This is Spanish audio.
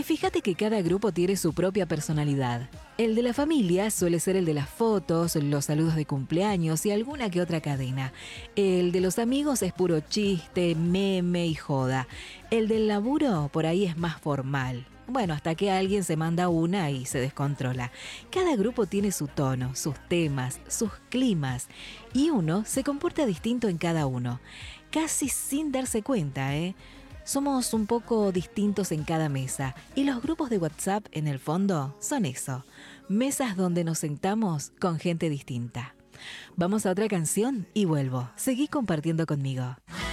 Fíjate que cada grupo tiene su propia personalidad. El de la familia suele ser el de las fotos, los saludos de cumpleaños y alguna que otra cadena. El de los amigos es puro chiste, meme y joda. El del laburo por ahí es más formal. Bueno, hasta que alguien se manda una y se descontrola. Cada grupo tiene su tono, sus temas, sus climas, y uno se comporta distinto en cada uno, casi sin darse cuenta, ¿eh? Somos un poco distintos en cada mesa, y los grupos de WhatsApp, en el fondo, son eso. Mesas donde nos sentamos con gente distinta. Vamos a otra canción y vuelvo. Seguí compartiendo conmigo.